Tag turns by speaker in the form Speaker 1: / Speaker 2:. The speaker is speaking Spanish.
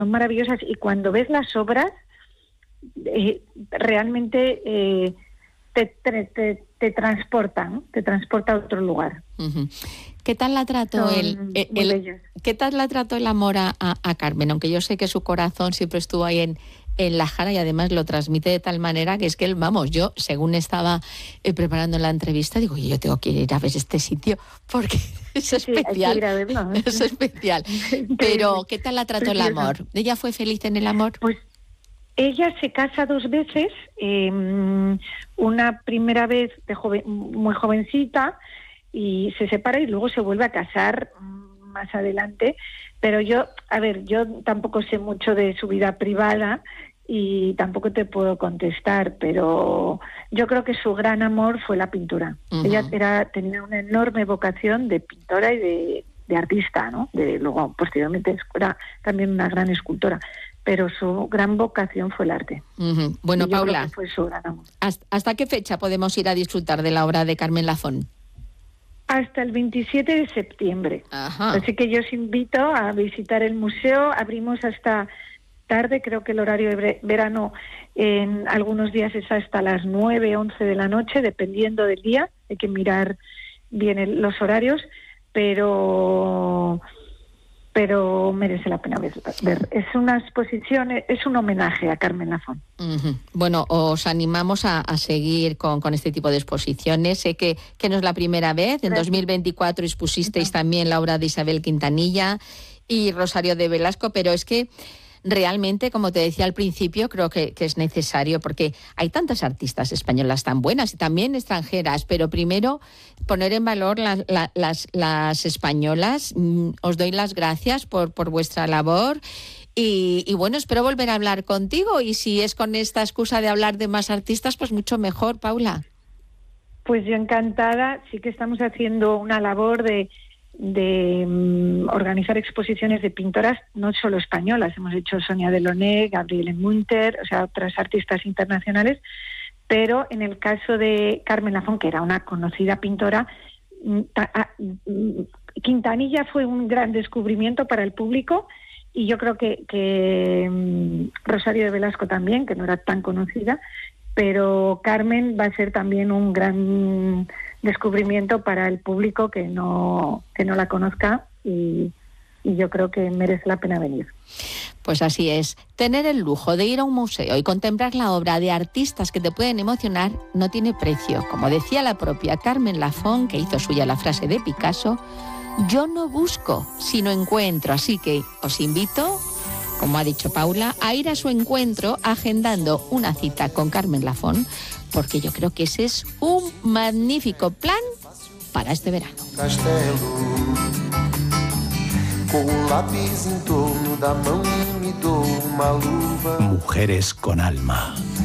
Speaker 1: son maravillosas, y cuando ves las obras, realmente te transportan, ¿no? Te transporta a otro lugar.
Speaker 2: Uh-huh. ¿Qué tal la trató ¿qué tal la trató el amor a Carmen? Aunque yo sé que su corazón siempre estuvo ahí en la Jara, y además lo transmite de tal manera que es que él, yo según estaba preparando la entrevista, digo, yo tengo que ir a ver este sitio porque es especial.
Speaker 1: Hay que ir a verlo, ¿no?
Speaker 2: Es especial. Pero ¿qué tal la trató el amor? ¿Ella fue feliz en el amor?
Speaker 1: Pues ella se casa 2 veces, una primera vez muy jovencita, y se separa y luego se vuelve a casar más adelante. Pero yo tampoco sé mucho de su vida privada y tampoco te puedo contestar, pero yo creo que su gran amor fue la pintura. Uh-huh. Ella tenía una enorme vocación de pintora y de artista, ¿no? Luego, posteriormente, era también una gran escultora, pero su gran vocación fue el arte.
Speaker 2: Uh-huh. Bueno, Paula,
Speaker 1: fue su gran amor.
Speaker 2: ¿Hasta qué fecha podemos ir a disfrutar de la obra de Carmen Lafón?
Speaker 1: Hasta el 27 de septiembre.
Speaker 2: Ajá.
Speaker 1: Así que yo os invito a visitar el museo. Abrimos hasta tarde, creo que el horario de verano en algunos días es hasta las 9, 11 de la noche, dependiendo del día. Hay que mirar bien los horarios, pero merece la pena ver. Es una exposición, es un homenaje a Carmen Lafón.
Speaker 2: Uh-huh. Bueno, os animamos a seguir con este tipo de exposiciones. Sé que no es la primera vez. En 2024 expusisteis también la obra de Isabel Quintanilla y Rosario de Velasco, pero es que realmente, como te decía al principio, creo que es necesario, porque hay tantas artistas españolas tan buenas y también extranjeras, pero primero poner en valor las españolas. Os doy las gracias por vuestra labor y bueno, espero volver a hablar contigo, y si es con esta excusa de hablar de más artistas, pues mucho mejor, Paula.
Speaker 1: Pues yo encantada. Sí que estamos haciendo una labor de organizar exposiciones de pintoras no solo españolas. Hemos hecho Sonia Delaunay, Gabriele Munter, o sea, otras artistas internacionales, pero en el caso de Carmen Lafón, que era una conocida pintora, Quintanilla fue un gran descubrimiento para el público, y yo creo que Rosario de Velasco también, que no era tan conocida, pero Carmen va a ser también un gran descubrimiento para el público que no la conozca, y yo creo que merece la pena venir.
Speaker 2: Pues así es. Tener el lujo de ir a un museo y contemplar la obra de artistas que te pueden emocionar no tiene precio. Como decía la propia Carmen Lafón, que hizo suya la frase de Picasso, yo no busco, sino encuentro. Así que os invito, como ha dicho Paula, a ir a su encuentro agendando una cita con Carmen Lafón, porque yo creo que ese es un magnífico plan para este verano.
Speaker 3: Mujeres con alma.